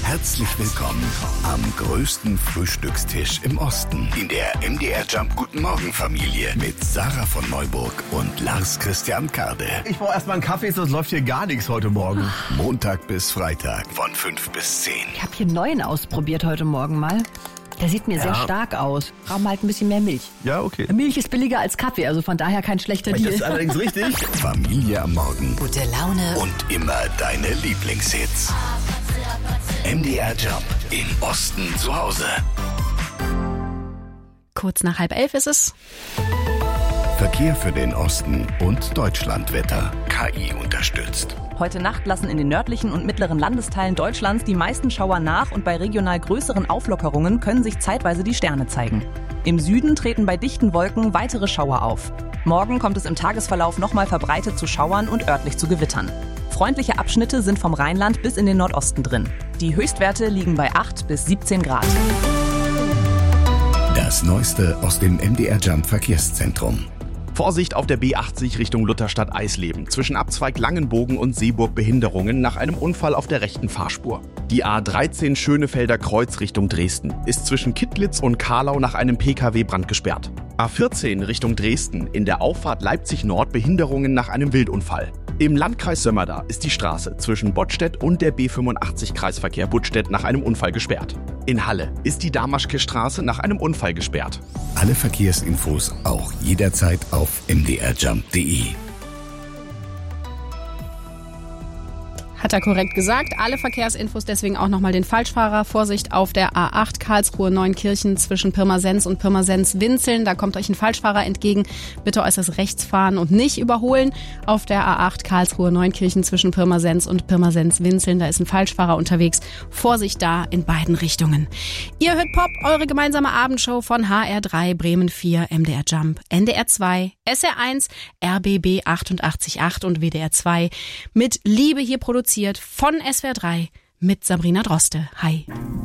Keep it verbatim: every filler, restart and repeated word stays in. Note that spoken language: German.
Herzlich willkommen am größten Frühstückstisch im Osten in der M D R Jump Guten Morgen Familie mit Sarah von Neuburg und Lars Christian Karde. Ich brauche erstmal einen Kaffee, sonst läuft hier gar nichts heute Morgen. Montag bis Freitag von fünf bis zehn. Ich habe hier einen neuen ausprobiert heute Morgen mal. Der sieht mir ja. sehr stark aus. Brauchen halt ein bisschen mehr Milch. Ja, okay. Milch ist billiger als Kaffee, also von daher kein schlechter Deal. Das ist allerdings richtig. Familie am Morgen. Gute Laune. Und immer deine Lieblingshits. M D R Jump im Osten zu Hause. Kurz nach halb elf ist es. Verkehr für den Osten und Deutschlandwetter. K I unterstützt. Heute Nacht lassen in den nördlichen und mittleren Landesteilen Deutschlands die meisten Schauer nach und bei regional größeren Auflockerungen können sich zeitweise die Sterne zeigen. Im Süden treten bei dichten Wolken weitere Schauer auf. Morgen kommt es im Tagesverlauf nochmal verbreitet zu Schauern und örtlich zu Gewittern. Freundliche Abschnitte sind vom Rheinland bis in den Nordosten drin. Die Höchstwerte liegen bei acht bis siebzehn Grad. Das Neueste aus dem M D R Jump Verkehrszentrum. Vorsicht auf der B achtzig Richtung Lutherstadt-Eisleben. Zwischen Abzweig Langenbogen und Seeburg Behinderungen nach einem Unfall auf der rechten Fahrspur. Die A dreizehn Schönefelder Kreuz Richtung Dresden ist zwischen Kittlitz und Karlau nach einem P K W-Brand gesperrt. A vierzehn Richtung Dresden in der Auffahrt Leipzig Nord Behinderungen nach einem Wildunfall. Im Landkreis Sömmerda ist die Straße zwischen Bottstedt und der B fünfundachtzig Kreisverkehr Buttstedt nach einem Unfall gesperrt. In Halle ist die Damaschke Straße nach einem Unfall gesperrt. Alle Verkehrsinfos auch jederzeit auf m d r jump punkt d e. Hat er korrekt gesagt. Alle Verkehrsinfos, deswegen auch nochmal den Falschfahrer. Vorsicht auf der A acht Karlsruhe Neunkirchen zwischen Pirmasens und Pirmasens-Winzeln. Da kommt euch ein Falschfahrer entgegen. Bitte äußerst rechts fahren und nicht überholen. Auf der A acht Karlsruhe Neunkirchen zwischen Pirmasens und Pirmasens-Winzeln. Da ist ein Falschfahrer unterwegs. Vorsicht da in beiden Richtungen. Ihr hört Pop, eure gemeinsame Abendshow von H R drei, Bremen vier, M D R Jump, N D R zwei, S R eins, R B B achtundachtzig Komma acht und W D R zwei. Mit Liebe hier produziert von S W R drei mit Sabrina Droste. Hi.